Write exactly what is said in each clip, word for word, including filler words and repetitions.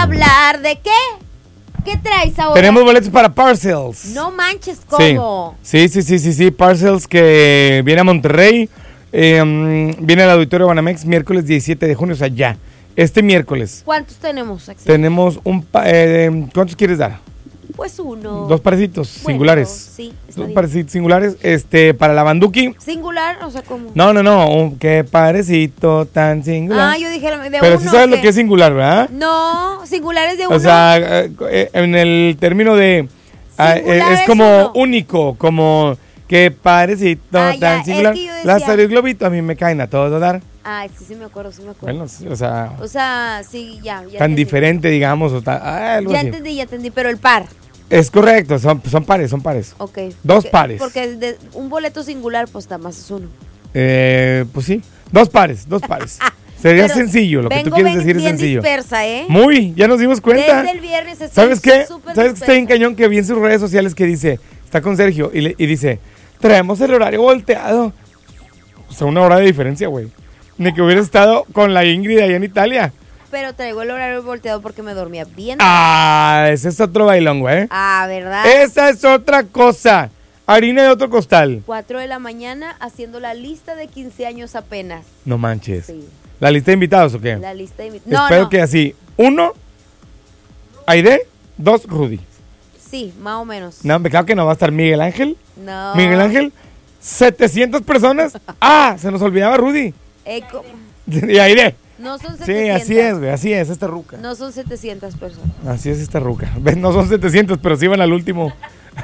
hablar de qué. ¿Qué traes ahora? Tenemos boletos para Parcels. No manches, ¿cómo? Sí, sí, sí, sí, sí, Parcels que viene a Monterrey. Eh, viene al Auditorio Banamex miércoles diecisiete de junio, o sea, ya. Este miércoles. ¿Cuántos tenemos, Axel? Tenemos un... Pa eh, ¿Cuántos quieres dar? Pues uno. Dos parecitos bueno, singulares. Sí, está Dos bien. parecitos singulares. Este, para la Banduki. ¿Singular? O sea, ¿cómo? No, no, no. Un, qué parecito tan singular. Ah, yo dije de Pero uno. sí sabes ¿qué? lo que es singular, ¿verdad? No, singular es de uno. O sea, eh, en el término de... Eh, es como uno. Único, como... Qué parecito ah, tan ya, singular. Es que yo decía... Lázaro y Globito a mí me caen a todo dar. Ay, sí, sí me acuerdo, sí me acuerdo. Bueno, o sea... O sea, sí, ya. ya tan entendí. diferente, digamos. O ta, ah, algo ya así. entendí, ya entendí, pero el par. Es correcto, son, son pares, son pares. Ok. Dos porque, pares. Porque de un boleto singular, pues nada más es uno. Eh, pues sí, dos pares, dos pares. Sería Pero sencillo, lo que tú quieres decir es sencillo. Dispersa, ¿eh? Muy, ya nos dimos cuenta. Desde el viernes estoy ¿Sabes qué? súper ¿Sabes que está bien cañón que vi en sus redes sociales que dice, está con Sergio y, le, y dice, traemos el horario volteado? O sea, una hora de diferencia, güey. Ni que hubiera estado con la Ingrid allá en Italia. Pero traigo el horario volteado porque me dormía bien. Ah, ese es otro bailón, güey. Ah, ¿verdad? Esa es otra cosa. Harina de otro costal. Cuatro de la mañana haciendo la lista de quince años apenas. No manches. Sí. ¿La lista de invitados o qué? La lista de invitados. No, Espero no. que así. Uno, Aide. Dos, Rudy. Sí, más o menos. No, me claro que no va a estar Miguel Ángel. No. Miguel Ángel. setecientas personas. Ah, se nos olvidaba Rudy. Eco. Y Aide. No son setecientas. Sí, así es, güey. Así es esta ruca. No son setecientas personas. Así es esta ruca. ¿Ves? No son setecientas, pero sí van al último.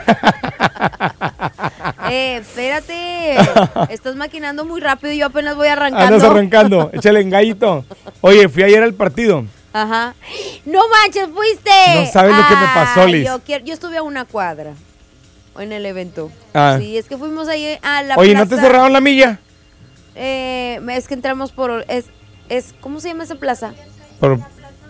Eh, espérate. Estás maquinando muy rápido y yo apenas voy arrancando. Andas arrancando. Échale engallito. Oye, fui ayer al partido. Ajá. No manches, fuiste. No sabes lo que me pasó, Ay, Liz. Yo, quiero, yo estuve a una cuadra en el evento. Ah. Sí, es que fuimos ahí a la Oye, plaza. ¿no te cerraron la milla? Eh, es que entramos por... Es, es, ¿cómo se llama esa plaza? Por...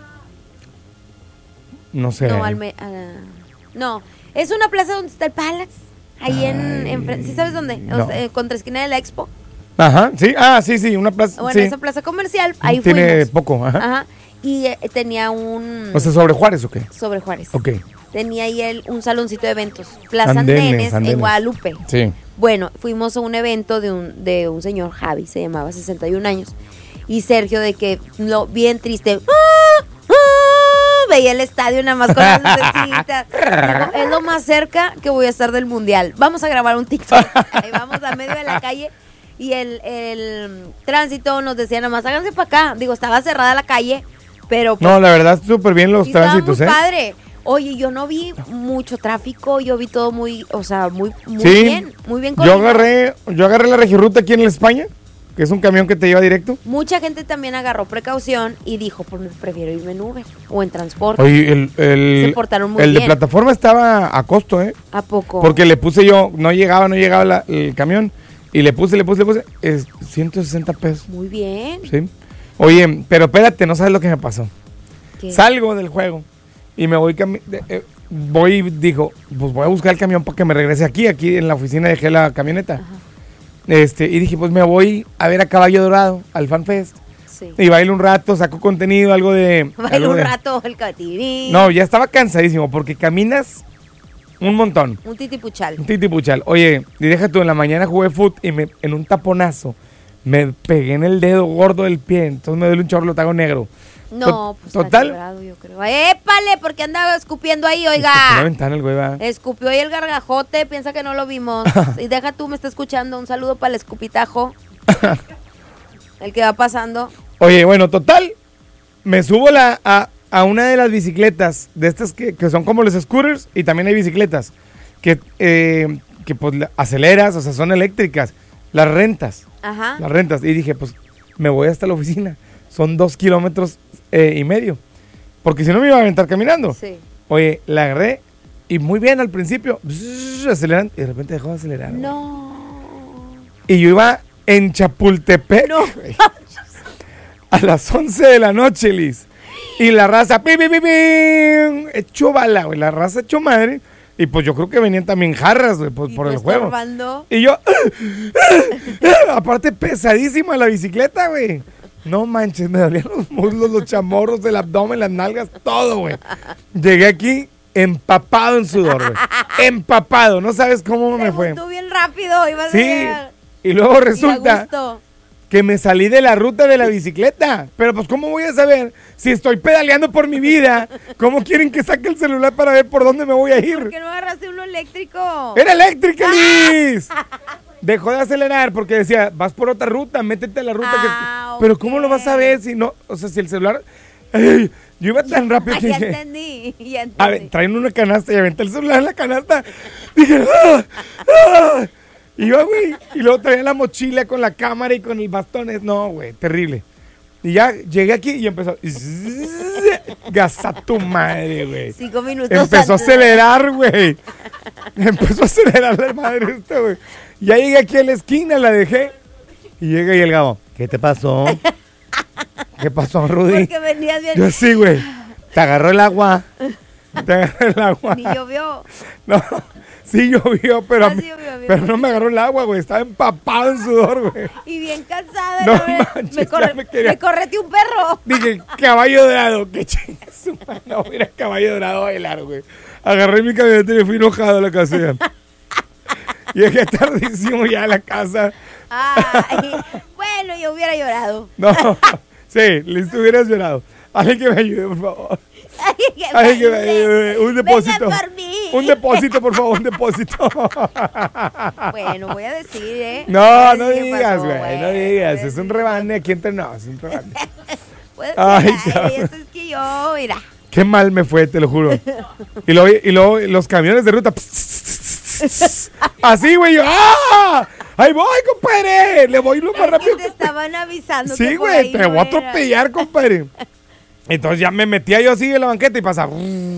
No sé. No, Alme, uh, no, es una plaza donde está el Palace. Ahí en, en... ¿Sí sabes dónde? No. O sea, eh, contra esquina de la Expo. Ajá, sí, ah, sí, sí, una plaza. Bueno, sí. esa plaza comercial, ahí Tiene fuimos. poco, ajá. Ajá. Y eh, tenía un... O sea, ¿sobre Juárez o qué? Sobre Juárez. Ok. Tenía ahí el, un saloncito de eventos. Plaza Andenes, Andenes, andenes. en Guadalupe. Sí. Bueno, fuimos a un evento de un, de un señor, Javi, se llamaba, sesenta y un años. Y Sergio, de que, lo, bien triste, ¡ah! ¡ah! Veía el estadio nada más con las lucecitas. Digo, es lo más cerca que voy a estar del mundial. Vamos a grabar un TikTok. Ahí vamos a medio de la calle. Y el, el tránsito nos decía nada más, háganse para acá. Digo, estaba cerrada la calle, pero... Pues, no, la verdad, súper bien los sí, estaba tránsitos, muy ¿eh? padre. Oye, yo no vi mucho tráfico, yo vi todo muy, o sea, muy, muy Sí. bien, muy bien Yo coordinado. agarré, yo agarré la Regiruta aquí en la España, que es un camión que te lleva directo. Mucha gente también agarró precaución y dijo, pues prefiero irme en Uber o en transporte. Oye, el, el, Se portaron muy el de bien. plataforma estaba a costo, ¿eh? ¿A poco? Porque le puse yo, no llegaba, no llegaba la- el camión, y le puse, le puse, le puse, es ciento sesenta pesos, Muy bien. ¿sí? Oye, pero espérate, no sabes lo que me pasó. ¿Qué? Salgo del juego y me voy, cami- de- eh, voy, dijo, pues voy a buscar el camión para que me regrese aquí, aquí en la oficina dejé la camioneta. Ajá. Este, y dije, pues me voy a ver a Caballo Dorado, al FanFest. Sí. Y bailo un rato, saco contenido, algo de... Bailó algo un de- rato el catirín. No, ya estaba cansadísimo porque caminas un montón. Un titipuchal. Un titipuchal. Oye, y deja tú, en la mañana jugué foot y me, en un taponazo me pegué en el dedo gordo del pie, entonces me duele un chorro, lo tago negro. No, To- pues está total. quebrado, yo creo. ¡Épale! Porque andaba escupiendo ahí, Escupió la oiga. ventana el güey, va. Escupió ahí el gargajote, piensa que no lo vimos. Y deja tú, me está escuchando. Un saludo para el escupitajo. El que va pasando. Oye, bueno, total, me subo la, a, a una de las bicicletas, de estas que, que son como los scooters, y también hay bicicletas, que, eh, que pues la- aceleras, o sea, son eléctricas, las rentas, Ajá. las rentas, y dije, pues me voy hasta la oficina, son dos kilómetros eh, y medio, porque si no me iba a aventar caminando. Sí. Oye, la agarré, y muy bien al principio, bzz, aceleran, y de repente dejó de acelerar. güey. No. Y yo iba en Chapultepec, No. güey, a las once de la noche, Liz. Y la raza, pi, pi, pi, pi, hecho bala, güey. La raza hecho madre. Y pues yo creo que venían también jarras, güey, por, Y por tú el juego. estorbando. Y yo, aparte pesadísima la bicicleta, güey. No manches, me dolían los muslos, los chamorros, el abdomen, las nalgas, todo, güey. Llegué aquí empapado en sudor, güey. Empapado, no sabes cómo me fue. Tú bien rápido, ibas Sí, a llegar. y luego Y a resulta gusto. que me salí de la ruta de la bicicleta. Pero pues, ¿cómo voy a saber si estoy pedaleando por mi vida? ¿Cómo quieren que saque el celular para ver por dónde me voy a ¿Por ir? qué no agarraste uno eléctrico? ¡Era eléctrica, Liz! Dejó de acelerar porque decía, vas por otra ruta, métete a la ruta. Ah, que... Pero ok. ¿cómo lo vas a ver si no? O sea, si el celular... Ay, yo iba tan rápido Ay, que ya dije... entendí, ya entendí. A ver, traen una canasta y aventé el celular en la canasta. Dije, ¡ah! ¡ah! Y yo, güey, y luego traía la mochila con la cámara y con el bastón. Es- No, güey, terrible. Y ya llegué aquí y empezó. Gasa tu madre, güey. Cinco minutos Empezó a antes de- acelerar, güey. Empezó a acelerar la madre esta, güey. Ya llegué aquí a la esquina, la dejé. Y llega y el Gabo, ¿qué te pasó? ¿Qué pasó, Rudy? Porque venías bien. Yo sí, güey. Te agarró el agua. Te agarró el agua. Ni llovió. No, sí llovió, pero, Ah, a mí- sí llovió, pero bien. no me agarró el agua, güey. Estaba empapado en sudor, güey. Y bien cansada. No ¿no? Me- manches, me, ya corre, me quería- me correteó un perro. Dije, caballo dorado. Qué chingas. No, voy a ir a caballo dorado a bailar, güey. Agarré mi camioneta y me fui enojado a la casa. Ya. Llegué tardísimo ya a la casa. Ay, bueno, yo hubiera llorado. No, sí, listo, hubieras llorado. Alguien que me ayude, por favor. Ay, que Alguien que me me- ayude. Un depósito. Vengan por mí. Un depósito, por favor, un depósito. Bueno, voy a decir, ¿eh? Voy No, a no decir qué digas, pasó, güey, no voy a digas. Es decir un qué rebane aquí entre nos, es un rebane. pasó. Puede ser, Ay, ay, cabrón. eso es que yo, mira. Qué mal me fue, te lo juro. Y luego, y luego los camiones de ruta. Así, güey, yo, ¡ah! ¡Ahí voy, compadre! Le voy lo más Es que rápido te que estaban avisando. Sí, que por güey, ahí te no voy a era. atropellar, compadre. Entonces ya me metía yo así en la banqueta y pasaba.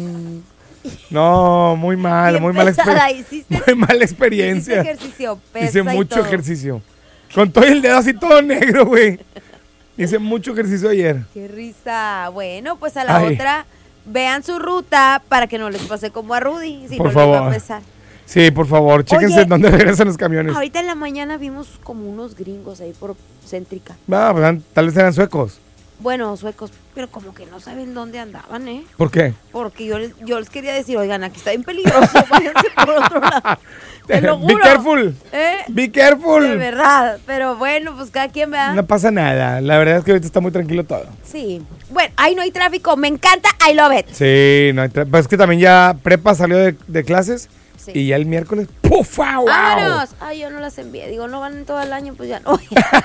No, muy mal, Bien muy mala pesada, experiencia. hiciste- Muy mala Hiciste experiencia. ejercicio, pesa Hice y mucho todo. ejercicio. Con todo el dedo así todo negro, güey. Hice mucho ejercicio ayer. Qué risa. Bueno, pues a la Ay. otra, vean su ruta para que no les pase como a Rudy. Si Por no les va a favor. pesar. Sí, por favor, chéquense Oye. dónde regresan los camiones. Ahorita en la mañana vimos como unos gringos ahí por Céntrica. Ah, pues, tal vez eran suecos. Bueno, suecos, pero como que no saben dónde andaban, ¿eh? ¿Por qué? Porque yo les, yo les quería decir, oigan, aquí está bien peligroso, váyanse por otro lado. Te lo Be juro. careful. ¿Eh? Be careful. De verdad, pero bueno, pues cada quien vea. No pasa nada. La verdad es que ahorita está muy tranquilo todo. Sí. Bueno, ahí no hay tráfico, me encanta, I love it. Sí, no hay tra- pues es que también ya prepa salió de, de clases Sí. y ya el miércoles ¡puf! ¡Wow! ¡Vámonos! Ay, yo no las envié. Digo, no van en todo el año, pues ya no.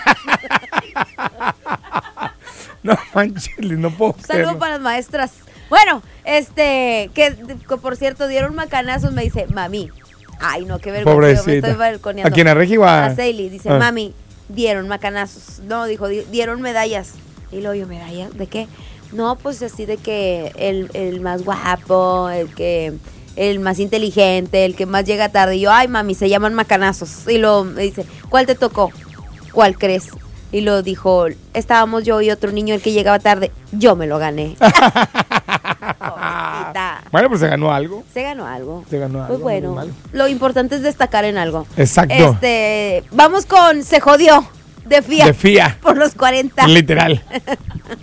No manches, no puedo Saludo creerlo. para las maestras. Bueno, este, que, que por cierto dieron macanazos, me dice, mami. Ay, no, qué vergüenza, yo me Pobrecita. estoy balconeando. ¿A quién, a Regi o a- A Seili, dice, Ah. mami, dieron macanazos. No, dijo, di- dieron medallas. Y luego yo, ¿medallas? ¿De qué? No, pues así de que el, el más guapo, el que, el más inteligente, el que más llega tarde. Y yo, ay, mami, se llaman macanazos. Y luego me dice, ¿cuál te tocó? ¿Cuál crees? Y lo dijo, estábamos yo y otro niño, el que llegaba tarde. Yo me lo gané. Pobrecita. Bueno, pues se ganó algo. Se ganó algo. Se ganó algo, Pues bueno, muy mal. lo importante es destacar en algo. Exacto. Este, vamos con Se jodió de F I A. De F I A. Por los cuarenta. Literal.